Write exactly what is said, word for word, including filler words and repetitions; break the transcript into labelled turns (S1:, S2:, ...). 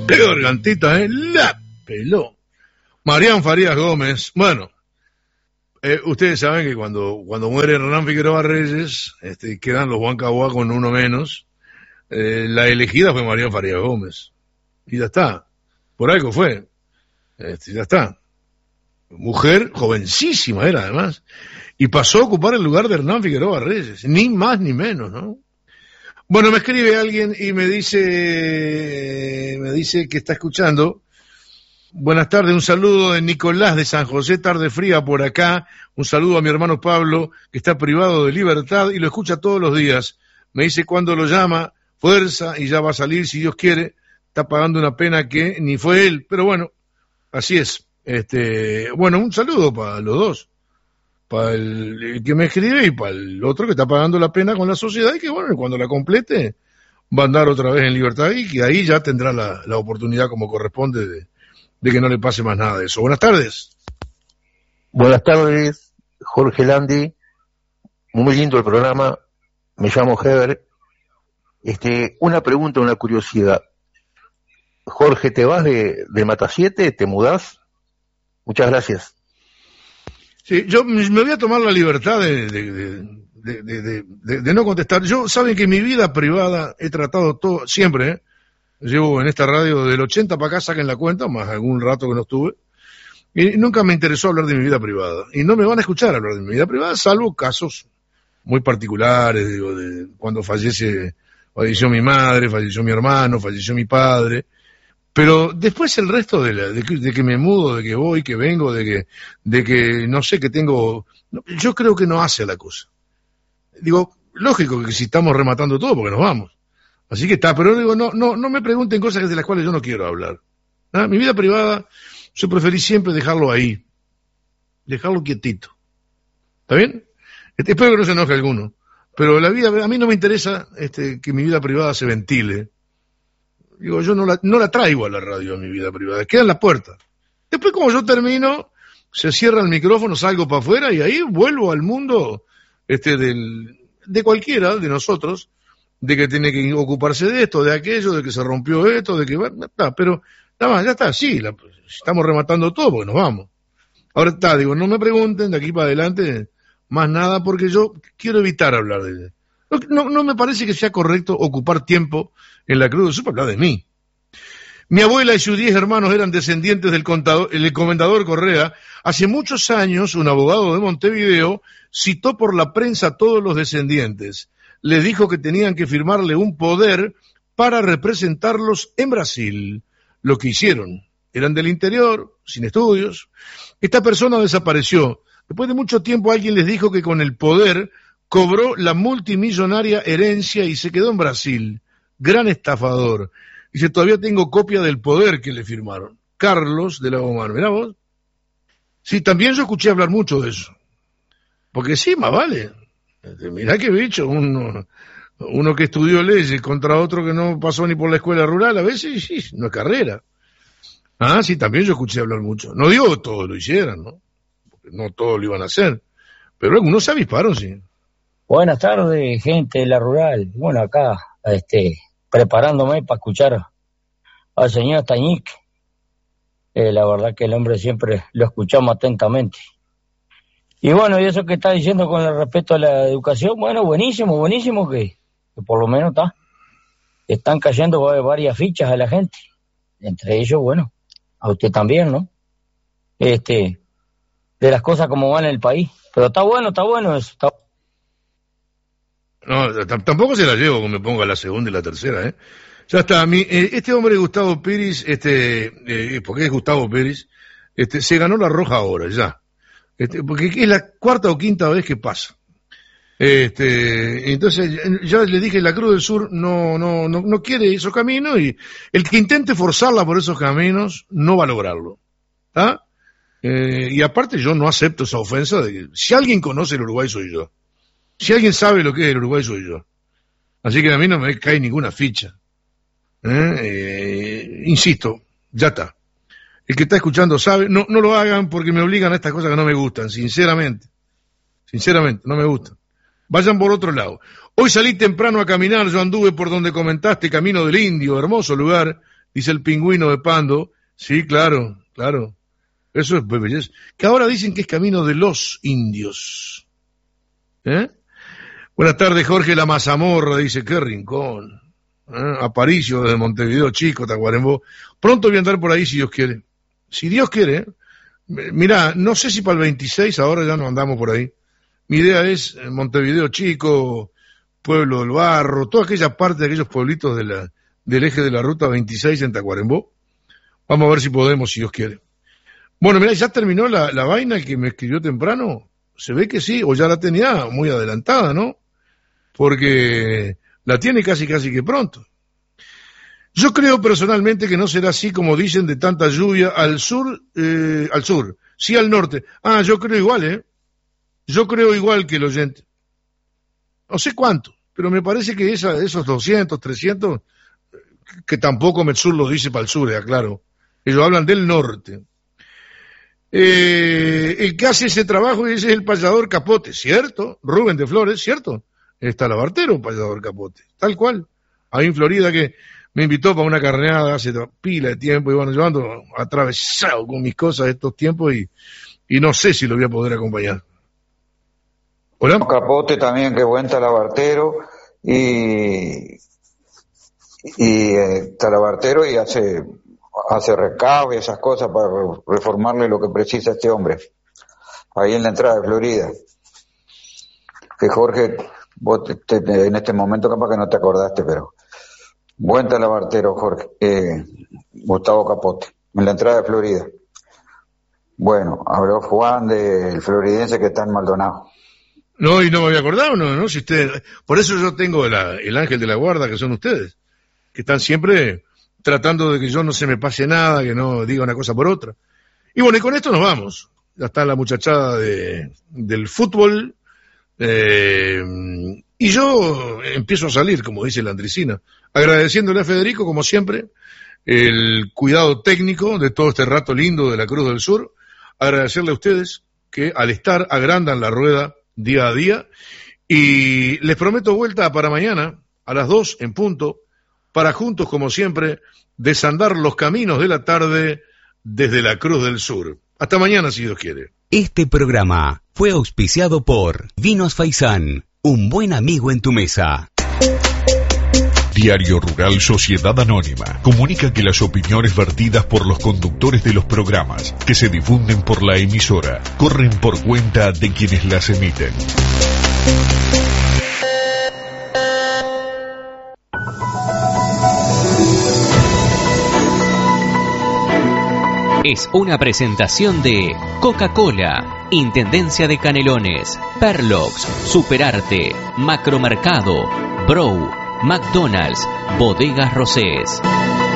S1: Qué gargantita, ¿eh? La peló. Marián Farías Gómez. Bueno, eh, ustedes saben que cuando, cuando muere Hernán Figueroa Reyes, este, quedan los Huancahuá con uno menos. Eh, la elegida fue Marián Farías Gómez. Y ya está. Por algo fue. Este, ya está. Mujer jovencísima era, además. Y pasó a ocupar el lugar de Hernán Figueroa Reyes. Ni más ni menos, ¿no? Bueno, me escribe alguien y me dice, me dice que está escuchando. Buenas tardes, un saludo de Nicolás de San José, tarde fría por acá. Un saludo a mi hermano Pablo, que está privado de libertad y lo escucha todos los días. Me dice cuando lo llama, fuerza, y ya va a salir si Dios quiere. Está pagando una pena que ni fue él, pero bueno, así es. Este, bueno, un saludo para los dos. Para el, el que me escribe y para el otro que está pagando la pena con la sociedad y que bueno, cuando la complete va a andar otra vez en libertad y que ahí ya tendrá la, la oportunidad como corresponde de, de que no le pase más nada de eso. Buenas tardes.
S2: Buenas tardes, Jorge Landi. Muy lindo el programa. Me llamo Heber. Este, una pregunta, una curiosidad. Jorge, ¿te vas de, de Mata siete? ¿Te mudás? Muchas gracias.
S1: Sí, yo me voy a tomar la libertad de, de, de, de, de, de, de no contestar. Yo, saben que mi vida privada he tratado todo, siempre, ¿eh? Llevo en esta radio del ochenta para acá, saquen la cuenta, más algún rato que no estuve, y nunca me interesó hablar de mi vida privada. Y no me van a escuchar hablar de mi vida privada, salvo casos muy particulares, digo, de cuando fallece, falleció mi madre, falleció mi hermano, falleció mi padre. Pero después el resto de, la, de, que, de que me mudo, de que voy, que vengo, de que, de que no sé, que tengo, yo creo que no hace la cosa. Digo, lógico que si estamos rematando todo porque nos vamos. Así que está, pero digo, no, no, no me pregunten cosas de las cuales yo no quiero hablar. ¿Ah? Mi vida privada, yo preferí siempre dejarlo ahí, dejarlo quietito. ¿Está bien? Este, espero que no se enoje alguno. Pero la vida, a mí no me interesa este, que mi vida privada se ventile. Digo, yo no la, no la traigo a la radio, a mi vida privada, queda en la puerta. Después, como yo termino, se cierra el micrófono, salgo para afuera y ahí vuelvo al mundo este del, de cualquiera de nosotros, de que tiene que ocuparse de esto, de aquello, de que se rompió esto, de que... Bueno, está, pero nada más, ya está, sí, la, estamos rematando todo porque nos vamos. Ahora está, digo, no me pregunten de aquí para adelante más nada porque yo quiero evitar hablar de... No, no, no me parece que sea correcto ocupar tiempo en la Cruz del Sur para hablar de mí. Mi abuela y sus diez hermanos eran descendientes del, contador, el comendador Correa. Hace muchos años, un abogado de Montevideo citó por la prensa a todos los descendientes. Les dijo que tenían que firmarle un poder para representarlos en Brasil. Lo que hicieron. Eran del interior, sin estudios. Esta persona desapareció. Después de mucho tiempo alguien les dijo que con el poder cobró la multimillonaria herencia y se quedó en Brasil. Gran estafador. Dice, todavía tengo copia del poder que le firmaron. Carlos de la Gomar, mirá vos. Sí, también yo escuché hablar mucho de eso. Porque sí, más vale. Mirá qué bicho, uno, uno que estudió leyes contra otro que no pasó ni por la escuela rural, a veces sí, no es carrera. Ah, sí, también yo escuché hablar mucho. No digo que todos lo hicieran, ¿no? Porque no todos lo iban a hacer. Pero algunos se avisparon, sí.
S3: Buenas tardes, gente de la rural. Bueno, acá, este, preparándome para escuchar al señor Tañic. Eh, la verdad que el hombre siempre lo escuchamos atentamente. Y bueno, y eso que está diciendo con el respecto a la educación, bueno, buenísimo, buenísimo que, que por lo menos está. Están cayendo varias fichas a la gente. Entre ellos, bueno, a usted también, ¿no? Este, de las cosas como van en el país. Pero está bueno, está bueno eso, está
S1: No, t- tampoco se la llevo como me ponga la segunda y la tercera, ¿eh? Ya está, mi, eh, este hombre Gustavo Pérez, este, eh, porque es Gustavo Pérez, este, se ganó la roja ahora, ya. Este, porque es la cuarta o quinta vez que pasa. Este, entonces, ya le dije, la Cruz del Sur no, no, no, no quiere esos caminos y el que intente forzarla por esos caminos no va a lograrlo. ¿Ah? Eh, y aparte yo no acepto esa ofensa de que si alguien conoce el Uruguay soy yo. Si alguien sabe lo que es el Uruguay soy yo. Así que a mí no me cae ninguna ficha. ¿Eh? Eh, insisto, ya está. El que está escuchando sabe, no, no lo hagan porque me obligan a estas cosas que no me gustan, sinceramente. Sinceramente, no me gustan. Vayan por otro lado. Hoy salí temprano a caminar, yo anduve por donde comentaste, Camino del Indio, hermoso lugar, dice el pingüino de Pando. Sí, claro, claro. Eso es belleza. Que ahora dicen que es camino de los indios. ¿Eh? Buenas tardes, Jorge La Mazamorra, dice, qué rincón. ¿Eh? Aparicio desde Montevideo Chico, Tacuarembó. Pronto voy a andar por ahí si Dios quiere. Si Dios quiere. ¿eh? Mirá, no sé si para el veintiséis ahora ya no andamos por ahí. Mi idea es Montevideo Chico, Pueblo del Barro, toda aquella parte de aquellos pueblitos de la, del eje de la ruta veintiséis en Tacuarembó. Vamos a ver si podemos, si Dios quiere. Bueno, mirá, ¿ya terminó la, la vaina el que me escribió temprano? Se ve que sí, o ya la tenía muy adelantada, ¿no? Porque la tiene casi casi que pronto. Yo creo personalmente que no será así como dicen de tanta lluvia al sur, eh, al sur, sí al norte. Ah, yo creo igual, ¿eh? Yo creo igual que el oyente. No sé cuánto, pero me parece que esa, esos doscientos, trescientos, que tampoco Metsur lo dice para el sur, ya claro. Ellos hablan del norte. Eh, el que hace ese trabajo ese es el payador Capote, ¿cierto? Rubén de Flores, ¿cierto? Está Labartero, payador Capote, tal cual. Ahí en Florida que me invitó para una carneada hace pila de tiempo y bueno, yo ando atravesado con mis cosas estos tiempos y, y no sé si lo voy a poder acompañar. ¿Hola?
S4: Capote también, que buen talabartero y, y eh, talabartero y hace, hace recado y esas cosas para reformarle lo que precisa este hombre. Ahí en la entrada de Florida. Que Jorge, vos te, te, en este momento capaz que no te acordaste, pero buen talabartero, Jorge, eh, Gustavo Capote, en la entrada de Florida. Bueno, habló Juan del floridense que está en Maldonado.
S1: No, y no me había acordado, no, no, si usted, por eso yo tengo la, el ángel de la guarda, que son ustedes, que están siempre tratando de que yo no se me pase nada, que no diga una cosa por otra. Y bueno, y con esto nos vamos. Ya está la muchachada de, del fútbol, eh, y yo empiezo a salir, como dice la Andresina, agradeciéndole a Federico, como siempre, el cuidado técnico de todo este rato lindo de la Cruz del Sur, agradecerle a ustedes que al estar agrandan la rueda día a día, y les prometo vuelta para mañana, a las dos en punto, para juntos, como siempre, desandar los caminos de la tarde desde la Cruz del Sur. Hasta mañana, si Dios quiere.
S5: Este programa fue auspiciado por Vinos Faisán, un buen amigo en tu mesa.
S6: Diario Rural Sociedad Anónima comunica que las opiniones vertidas por los conductores de los programas que se difunden por la emisora corren por cuenta de quienes las emiten.
S7: Es una presentación de Coca-Cola, Intendencia de Canelones, Perlox, Superarte, Macromercado, Brow, McDonald's, Bodegas Rosés.